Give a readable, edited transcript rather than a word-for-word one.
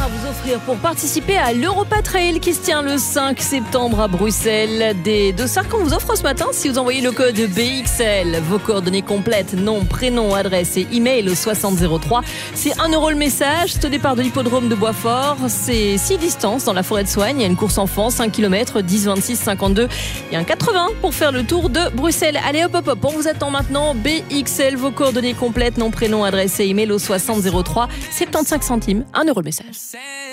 à vous offrir pour participer à l'Europa Trail qui se tient le 5 septembre à Bruxelles. Des dossards qu'on vous offre ce matin si vous envoyez le code BXL. Vos coordonnées complètes, nom, prénom, adresse et email au 6003. C'est 1 € le message. C'est au départ de l'hippodrome de Boisfort. C'est 6 distances dans la forêt de Soigne. Il y a une course enfant, 5 km, 10, 26, 52. Il y a un 80 pour faire le tour de Bruxelles. Allez hop hop hop, on vous attend maintenant. BXL, vos coordonnées complètes, nom, prénom, adresse et email au 6003. 75 centimes, 1 € le message.